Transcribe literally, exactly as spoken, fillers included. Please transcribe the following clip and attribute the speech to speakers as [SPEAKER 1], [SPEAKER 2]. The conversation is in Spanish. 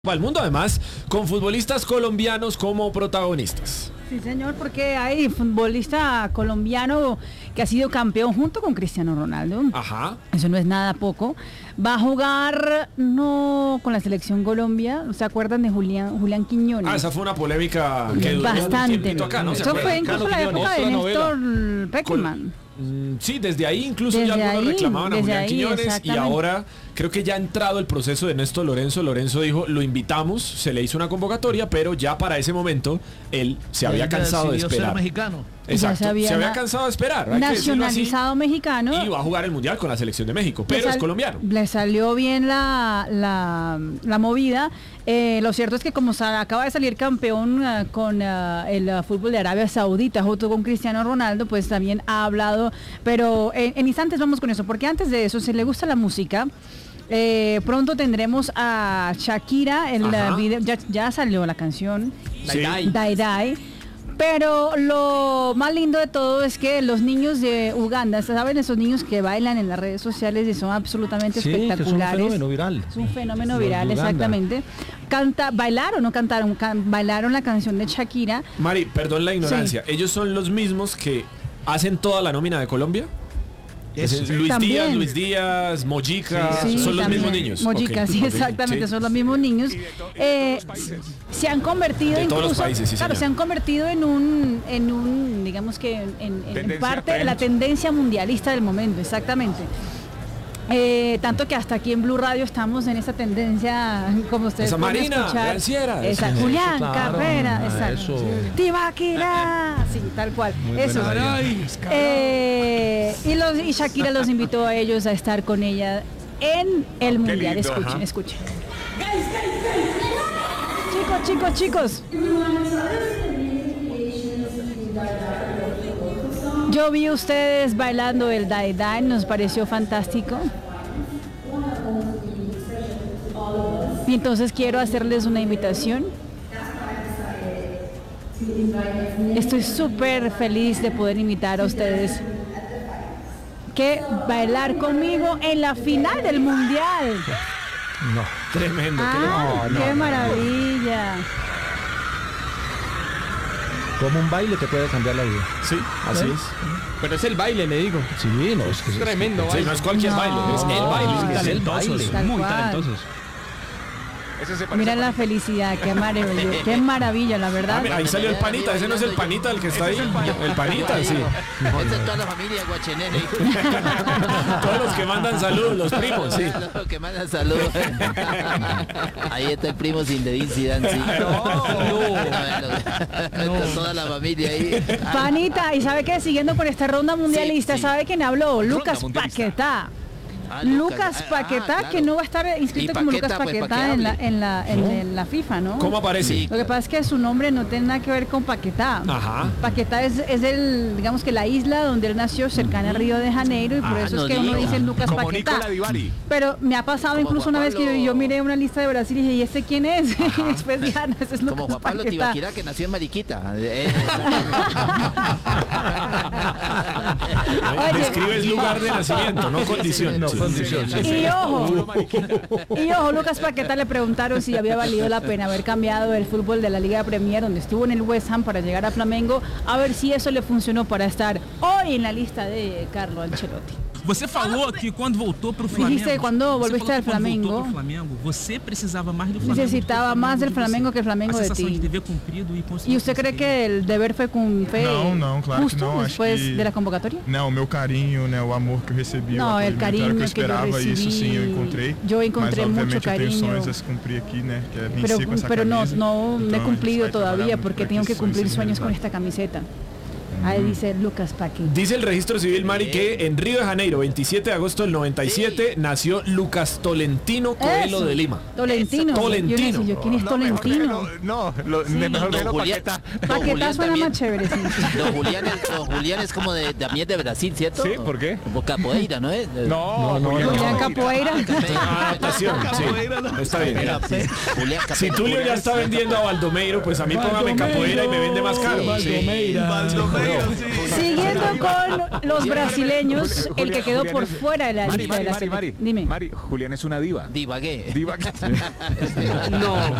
[SPEAKER 1] Al mundo, además, con futbolistas colombianos como protagonistas.
[SPEAKER 2] Sí, señor, porque hay futbolista colombiano que ha sido campeón junto con Cristiano Ronaldo.
[SPEAKER 1] Ajá.
[SPEAKER 2] Eso no es nada poco. Va a jugar, no con la selección Colombia. ¿Se acuerdan de Julián, Julián Quiñones?
[SPEAKER 1] Ah, esa fue una polémica que duró
[SPEAKER 2] bastante.
[SPEAKER 1] un tiempito acá, ¿no?
[SPEAKER 2] Eso fue incluso la época de Néstor Peckerman.
[SPEAKER 1] Mm, sí, desde ahí incluso
[SPEAKER 2] desde
[SPEAKER 1] ya algunos
[SPEAKER 2] ahí,
[SPEAKER 1] reclamaban a Julián
[SPEAKER 2] ahí,
[SPEAKER 1] Quiñones y ahora creo que ya ha entrado el proceso de Néstor Lorenzo. Lorenzo dijo, lo invitamos, se le hizo una convocatoria, pero ya para ese momento él se había cansado de esperar.
[SPEAKER 3] Ser mexicano.
[SPEAKER 1] Exacto, se había, se había cansado de esperar.
[SPEAKER 2] Nacionalizado mexicano.
[SPEAKER 1] Y va a jugar el Mundial con la selección de México, pero
[SPEAKER 2] sal,
[SPEAKER 1] es colombiano.
[SPEAKER 2] Le salió bien la, la, la movida. Eh, lo cierto es que como acaba de salir campeón uh, con uh, el uh, fútbol de Arabia Saudita junto con Cristiano Ronaldo, pues también ha hablado. Pero en, en instantes vamos con eso, porque antes de eso, si le gusta la música, eh, pronto tendremos a Shakira, el uh, video, ya, ya salió la canción,
[SPEAKER 1] sí.
[SPEAKER 2] Die Die. Pero lo más lindo de todo es que los niños de Uganda, ¿saben? Esos niños que bailan en las redes sociales y son absolutamente
[SPEAKER 3] sí,
[SPEAKER 2] espectaculares.
[SPEAKER 3] Es un fenómeno viral.
[SPEAKER 2] Es un fenómeno viral, exactamente. Canta, bailaron, no cantaron, can, bailaron la canción de Shakira.
[SPEAKER 1] Mari, perdón la ignorancia. Sí. ¿Ellos son los mismos que hacen toda la nómina de Colombia? Es Luis
[SPEAKER 2] también.
[SPEAKER 1] Díaz, Luis Díaz, Mojica,
[SPEAKER 2] sí,
[SPEAKER 1] son los
[SPEAKER 2] también.
[SPEAKER 1] mismos niños.
[SPEAKER 2] Mojica, okay. sí, exactamente, sí. Son los mismos niños. Eh, se han convertido
[SPEAKER 1] de
[SPEAKER 2] incluso,
[SPEAKER 1] todos los países, sí,
[SPEAKER 2] claro,
[SPEAKER 1] señor.
[SPEAKER 2] se han convertido en un, en un, digamos que en, en, en parte trend. de la tendencia mundialista del momento, exactamente. Eh, tanto que hasta aquí en Blue Radio estamos en esa tendencia, como ustedes
[SPEAKER 1] esa
[SPEAKER 2] pueden
[SPEAKER 1] Marina,
[SPEAKER 2] escuchar.
[SPEAKER 1] esa,
[SPEAKER 2] esa Julián,
[SPEAKER 3] claro,
[SPEAKER 2] Carrera, esa
[SPEAKER 3] eso.
[SPEAKER 2] Tibaquira, sí, tal cual.
[SPEAKER 3] Muy
[SPEAKER 2] eso. Eh, y, los, y Shakira los invitó a ellos a estar con ella en el oh, Mundial. Lindo, escuchen, ajá. escuchen. Chicos, chicos, chicos. Yo vi a ustedes bailando el Die Die, nos pareció fantástico. Y entonces quiero hacerles una invitación. Estoy súper feliz de poder invitar a ustedes que bailar conmigo en la final del Mundial.
[SPEAKER 1] No, tremendo.
[SPEAKER 2] Ah,
[SPEAKER 1] no,
[SPEAKER 2] qué
[SPEAKER 1] no,
[SPEAKER 2] maravilla.
[SPEAKER 3] Como un baile te puede cambiar la vida.
[SPEAKER 1] Sí, así ¿sí? es.
[SPEAKER 4] Pero es el baile, le digo.
[SPEAKER 3] Sí, no, es que
[SPEAKER 4] es,
[SPEAKER 3] es
[SPEAKER 4] tremendo.
[SPEAKER 1] Sí, no es cualquier
[SPEAKER 2] no,
[SPEAKER 1] baile, es el baile.
[SPEAKER 3] Es
[SPEAKER 4] talentosos,
[SPEAKER 2] Tal
[SPEAKER 4] muy
[SPEAKER 2] cual.
[SPEAKER 4] talentosos.
[SPEAKER 2] Mira la felicidad, qué maravilla, qué maravilla, la verdad.
[SPEAKER 1] Ah, ahí salió el panita, ese no es el panita el que está ahí. El panita, sí.
[SPEAKER 5] Esta es toda la familia Guachenere.
[SPEAKER 1] Todos los que mandan saludos, los primos, sí.
[SPEAKER 5] Los que mandan saludos. Ahí está el primo Zinedine Zidane, sí. No, no. Toda la familia ahí.
[SPEAKER 2] Panita, ¿y sabe qué? Siguiendo con esta ronda mundialista, sí, sí. ¿Sabe quién habló? Lucas Paquetá. Ah, Lucas Paquetá, ah, claro. Que no va a estar inscrito como Lucas Paquetá pues, en, la, en, la, en, ¿no? en la FIFA, ¿no?
[SPEAKER 1] ¿Cómo aparece?
[SPEAKER 2] Sí. Lo que pasa es que su nombre no tiene nada que ver con Paquetá.
[SPEAKER 1] Ajá.
[SPEAKER 2] Paquetá es, es el, digamos que la isla donde él nació, cercana a Río de Janeiro, y por ah, eso no es que diga. Uno dice Lucas como Paquetá. Pero me ha pasado como incluso Juan una Pablo... vez que yo, yo miré una lista de Brasil y dije, ¿y este quién es? Y después ya, no, ese es Lucas
[SPEAKER 5] como Juan Pablo
[SPEAKER 2] Paquetá.
[SPEAKER 5] Tibaquira, que nació en Mariquita.
[SPEAKER 1] Describes lugar de nacimiento, no condición. No, condición.
[SPEAKER 2] Y ojo, y ojo, Lucas Paquetá le preguntaron si había valido la pena haber cambiado el fútbol de la Liga Premier, donde estuvo en el West Ham, para llegar a Flamengo, a ver si eso le funcionó para estar hoy en la lista de Carlo Ancelotti.
[SPEAKER 6] Você falou que quando voltou para o Flamengo,
[SPEAKER 2] dijiste cuando volviste al Flamengo,
[SPEAKER 6] Flamengo, você precisava más del Flamengo,
[SPEAKER 2] necesitaba más del Flamengo que el Flamengo de ti.
[SPEAKER 6] De dever cumprido y,
[SPEAKER 2] ¿Y usted cree que el deber fue cumplido?
[SPEAKER 7] Não, não, claro
[SPEAKER 2] justo
[SPEAKER 7] que não.
[SPEAKER 2] después
[SPEAKER 7] Acho que...
[SPEAKER 2] de la convocatoria?
[SPEAKER 7] Não, o meu carinho, né, o amor que eu recebi,
[SPEAKER 2] no,
[SPEAKER 7] o
[SPEAKER 2] el cariño
[SPEAKER 7] que eu esperava,
[SPEAKER 2] que yo recibí,
[SPEAKER 7] isso sim eu encontrei.
[SPEAKER 2] Yo encontré
[SPEAKER 7] mas,
[SPEAKER 2] mucho
[SPEAKER 7] obviamente,
[SPEAKER 2] cariño.
[SPEAKER 7] eu tenho sonhos a se cumprir aqui, né, que é vencer
[SPEAKER 2] pero,
[SPEAKER 7] com essa
[SPEAKER 2] pero
[SPEAKER 7] camisa.
[SPEAKER 2] no, no
[SPEAKER 7] então,
[SPEAKER 2] he cumplido todavía porque tengo que
[SPEAKER 7] que
[SPEAKER 2] cumplir sueños con esta camiseta. Ahí dice Lucas Paquetá.
[SPEAKER 1] Dice el registro civil, Mari, que en Río de Janeiro, veintisiete de agosto del noventa y siete, sí. nació Lucas Tolentino Coelho
[SPEAKER 2] Eso.
[SPEAKER 1] de Lima.
[SPEAKER 2] Tolentino.
[SPEAKER 1] Tolentino.
[SPEAKER 2] Yo, yo, ¿quién es Tolentino?
[SPEAKER 7] No, lo, sí. mejor
[SPEAKER 5] Don Julián,
[SPEAKER 2] Paquetá suena más chévere, sí.
[SPEAKER 5] Don Julián, es, don Julián es como de, también de Brasil, ¿cierto?
[SPEAKER 1] Sí, ¿por qué?
[SPEAKER 5] Como Capoeira, ¿no es?
[SPEAKER 1] No, no, no.
[SPEAKER 2] Julián Capoeira.
[SPEAKER 1] Adaptación, sí. Está bien.
[SPEAKER 5] Julián
[SPEAKER 1] Si Tulio ya está vendiendo a Baldomeiro, pues a mí póngame Capoeira y me vende más caro.
[SPEAKER 7] Baldomeira.
[SPEAKER 2] Siguiendo con los brasileños,
[SPEAKER 8] Julián-
[SPEAKER 2] el que quedó
[SPEAKER 8] Julián
[SPEAKER 2] por
[SPEAKER 8] es-
[SPEAKER 2] fuera de la
[SPEAKER 8] Mari,
[SPEAKER 2] lista de
[SPEAKER 8] Mari,
[SPEAKER 2] la
[SPEAKER 8] Mari,
[SPEAKER 2] selección.
[SPEAKER 8] Mari.
[SPEAKER 2] Dime.
[SPEAKER 8] Mari, Julián es una diva.
[SPEAKER 5] Divagué.
[SPEAKER 8] Diva.
[SPEAKER 9] No,